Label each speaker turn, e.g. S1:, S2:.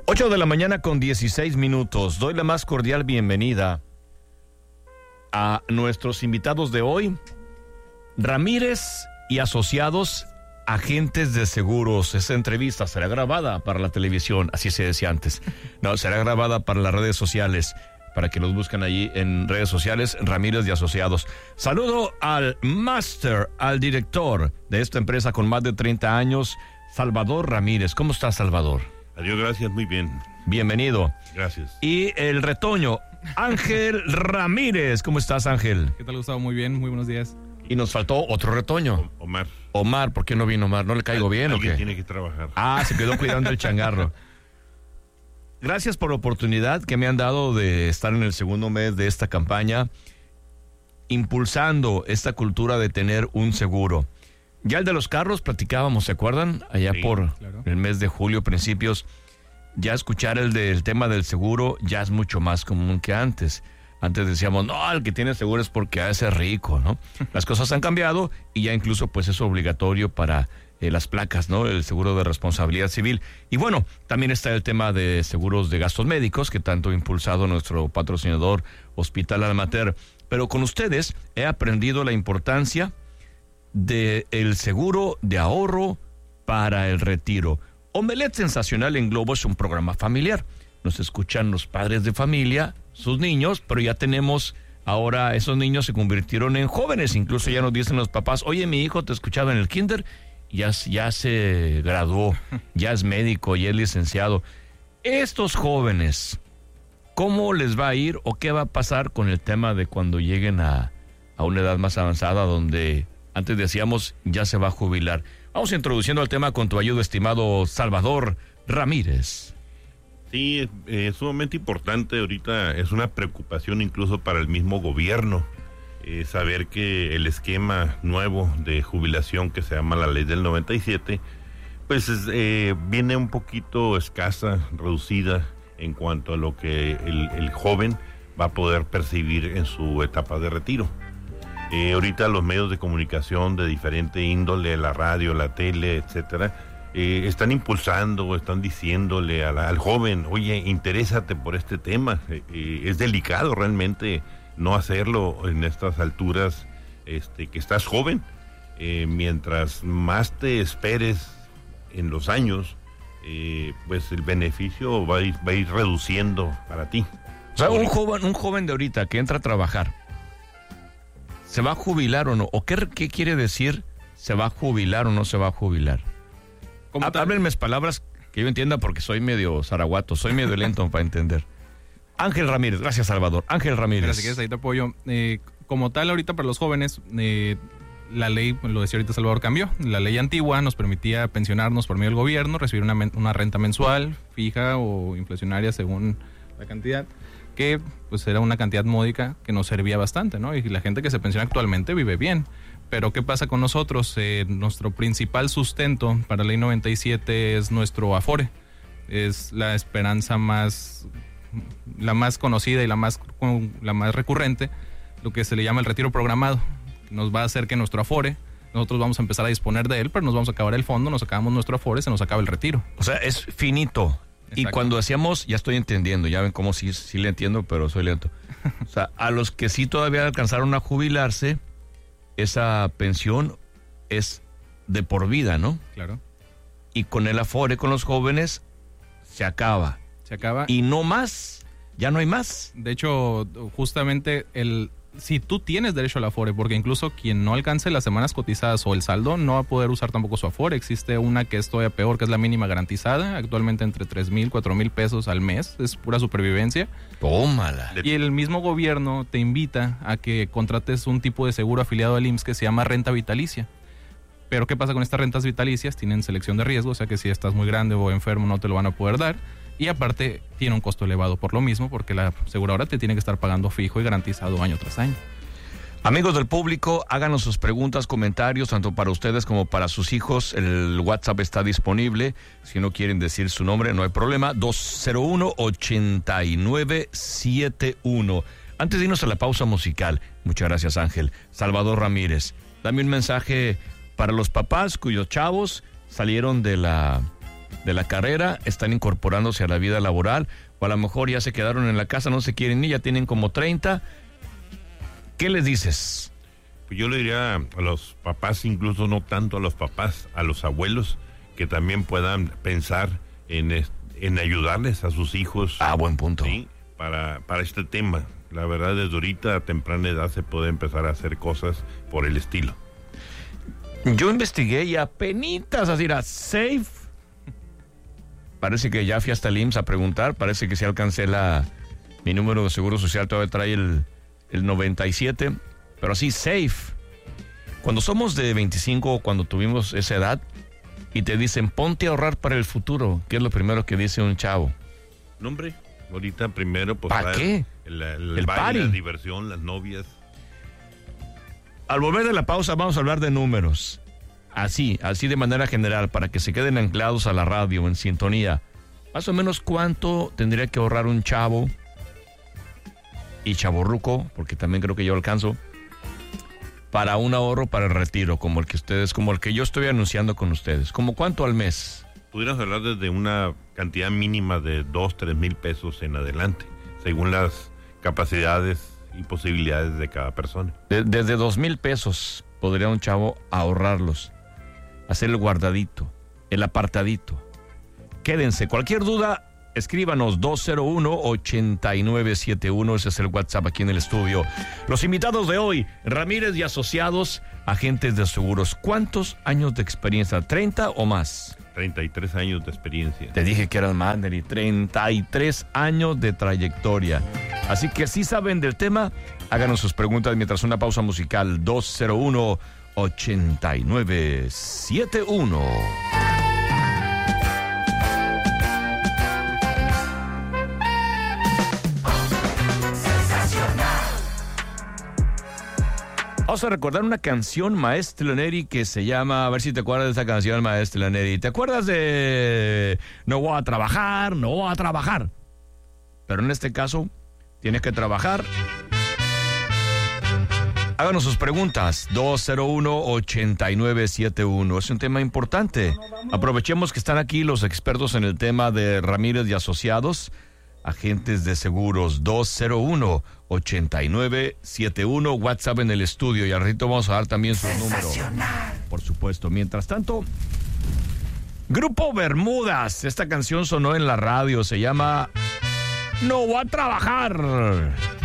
S1: 8:16 a.m. Doy la más cordial bienvenida a nuestros invitados de hoy, Ramírez y Asociados, agentes de seguros. Esa entrevista será grabada para la televisión, así se decía antes. No, será grabada para las redes sociales, para que los busquen allí en redes sociales, Ramírez y Asociados. Saludo al máster, al director de esta empresa con más de 30 años, Salvador Ramírez. ¿Cómo estás, Salvador?
S2: Adiós, gracias, muy bien.
S1: Bienvenido.
S2: Gracias.
S1: Y el retoño, Ángel Ramírez. ¿Cómo estás, Ángel?
S3: ¿Qué tal, Gustavo? Muy bien, muy buenos días.
S1: Y nos faltó otro retoño.
S2: Omar,
S1: ¿por qué no vino Omar? ¿No le caigo bien o qué?
S2: Tiene que trabajar.
S1: Se quedó cuidando el changarro. Gracias por la oportunidad que me han dado de estar en el segundo mes de esta campaña, impulsando esta cultura de tener un seguro. Ya el de los carros platicábamos, ¿se acuerdan? Allá
S2: sí,
S1: por
S3: claro.
S1: El mes de julio, principios. Ya escuchar el tema del seguro ya es mucho más común que antes. Antes decíamos, no, el que tiene seguro es porque ha de ser rico, ¿no? Las cosas han cambiado y ya incluso pues es obligatorio para las placas, ¿no? El seguro de responsabilidad civil. Y bueno, también está el tema de seguros de gastos médicos que tanto ha impulsado nuestro patrocinador Hospital Almater. Pero con ustedes he aprendido la importancia del seguro de ahorro para el retiro. Omelet Sensacional en Globo es un programa familiar. Nos escuchan los padres de familia, sus niños, pero ya tenemos ahora, esos niños se convirtieron en jóvenes. Incluso ya nos dicen los papás, oye, mi hijo te escuchaba en el kinder, ya se graduó, ya es médico, ya es licenciado. Estos jóvenes, ¿cómo les va a ir o qué va a pasar con el tema de cuando lleguen a una edad más avanzada donde antes decíamos ya se va a jubilar? Vamos introduciendo el tema con tu ayuda, estimado Salvador Ramírez.
S2: Sí, es sumamente importante. Ahorita es una preocupación incluso para el mismo gobierno saber que el esquema nuevo de jubilación que se llama la ley del 97 pues viene un poquito escasa, reducida en cuanto a lo que el joven va a poder percibir en su etapa de retiro. Ahorita los medios de comunicación de diferente índole, la radio, la tele, etcétera, están impulsando, están diciéndole al joven, oye, interésate por este tema. Es delicado realmente no hacerlo en estas alturas, que estás joven. Mientras más te esperes en los años, pues el beneficio va a ir reduciendo para ti.
S1: O sea, un joven de ahorita que entra a trabajar, ¿se va a jubilar o no? ¿O qué quiere decir se va a jubilar o no se va a jubilar? Háblenme palabras que yo entienda porque soy medio zaraguato, soy medio lento para entender. Ángel Ramírez, gracias, Salvador. Ángel Ramírez.
S3: Gracias, ahí te apoyo. Como tal, ahorita para los jóvenes, la ley, lo decía ahorita Salvador, cambió. La ley antigua nos permitía pensionarnos por medio del gobierno, recibir una renta mensual, fija o inflacionaria según la cantidad, que pues era una cantidad módica que nos servía bastante, ¿no? Y la gente que se pensiona actualmente vive bien. Pero ¿qué pasa con nosotros? Nuestro principal sustento para la ley 97 es nuestro Afore. Es la esperanza la más conocida y la más recurrente, lo que se le llama el retiro programado. Nos va a hacer que nuestro Afore, nosotros vamos a empezar a disponer de él, pero nos vamos a acabar el fondo, nos acabamos nuestro Afore, se nos acaba el retiro.
S1: O sea, es finito. Exacto. Y cuando decíamos, ya estoy entendiendo, ya ven cómo sí le entiendo, pero soy lento. O sea, a los que sí todavía alcanzaron a jubilarse, esa pensión es de por vida, ¿no?
S3: Claro.
S1: Y con el Afore, con los jóvenes, se acaba.
S3: Se acaba.
S1: Y no más, ya no hay más.
S3: De hecho, justamente si tú tienes derecho al Afore, porque incluso quien no alcance las semanas cotizadas o el saldo no va a poder usar tampoco su Afore. Existe una que es todavía peor, que es la mínima garantizada, actualmente entre 3,000, 4,000 pesos al mes, es pura supervivencia.
S1: Tómala.
S3: Y el mismo gobierno te invita a que contrates un tipo de seguro afiliado al IMSS que se llama renta vitalicia. Pero ¿qué pasa con estas rentas vitalicias? Tienen selección de riesgo, o sea que si estás muy grande o enfermo no te lo van a poder dar. Y aparte tiene un costo elevado por lo mismo, porque la aseguradora te tiene que estar pagando fijo y garantizado año tras año.
S1: Amigos del público, háganos sus preguntas, comentarios, tanto para ustedes como para sus hijos. El WhatsApp está disponible. Si no quieren decir su nombre, no hay problema. 201-8971. Antes de irnos a la pausa musical, muchas gracias, Ángel. Salvador Ramírez, dame un mensaje para los papás cuyos chavos salieron de la de la carrera, están incorporándose a la vida laboral, o a lo mejor ya se quedaron en la casa, no se quieren ir, ya tienen como 30. ¿Qué les dices?
S2: Pues yo le diría a los papás, incluso no tanto a los papás, a los abuelos, que también puedan pensar en ayudarles a sus hijos.
S1: Buen punto.
S2: ¿Sí? Para este tema. La verdad, desde ahorita a temprana edad se puede empezar a hacer cosas por el estilo.
S1: Yo investigué y apenitas así era safe. Parece que ya fui hasta el IMSS a preguntar. Parece que sí alcancé mi número de seguro social. Todavía trae el 97. Pero así, safe. Cuando somos de 25 o cuando tuvimos esa edad y te dicen, ponte a ahorrar para el futuro, ¿qué es lo primero que dice un chavo?
S2: No, hombre, ahorita primero... pues,
S1: ¿para qué?
S2: El baile, la diversión, las novias.
S1: Al volver de la pausa vamos a hablar de números. Así de manera general, para que se queden anclados a la radio, en sintonía. Más o menos, ¿cuánto tendría que ahorrar un chavo y chavorruco, porque también creo que yo alcanzo, para un ahorro para el retiro, como el que yo estoy anunciando con ustedes? ¿Como cuánto al mes?
S2: Pudiéramos hablar desde una cantidad mínima de 2-3 mil pesos en adelante, según las capacidades y posibilidades de cada persona.
S1: Desde 2,000 pesos podría un chavo ahorrarlos, hacer el guardadito, el apartadito. Quédense, cualquier duda, escríbanos 201-8971, ese es el WhatsApp aquí en el estudio. Los invitados de hoy, Ramírez y Asociados, agentes de seguros. ¿Cuántos años de experiencia? ¿30 o más?
S2: 33 años de experiencia.
S1: Te dije que eran más, Neri, 33 años de trayectoria. Así que si saben del tema, háganos sus preguntas mientras una pausa musical. 201-8971. Vamos a recordar una canción, Maestro Neri, que se llama, a ver si te acuerdas de esa canción, Maestro Neri. ¿Te acuerdas de no voy a trabajar, no voy a trabajar? Pero en este caso, tienes que trabajar. Háganos sus preguntas, 201-8971. Es un tema importante. Aprovechemos que están aquí los expertos en el tema de Ramírez y Asociados, agentes de seguros. 201-8971, WhatsApp en el estudio, y al ratito vamos a dar también su número, por supuesto. Mientras tanto, Grupo Bermudas, esta canción sonó en la radio, se llama No voy a trabajar.